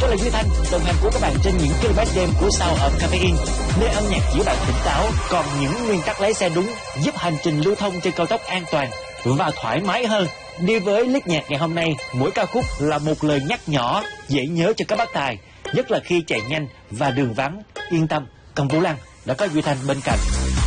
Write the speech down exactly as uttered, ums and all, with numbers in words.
là Duy Thanh, đồng hành của các bạn trên những km đêm của Sound of Caffeine, nơi âm nhạc giữ bạn tỉnh táo, còn những nguyên tắc lái xe đúng giúp hành trình lưu thông trên cao tốc an toàn và thoải mái hơn. Đi với list nhạc ngày hôm nay, mỗi ca khúc là một lời nhắc nhỏ dễ nhớ cho các bác tài, nhất là khi chạy nhanh và đường vắng. Yên tâm, còn Vũ Lăng đã có Duy Thanh bên cạnh.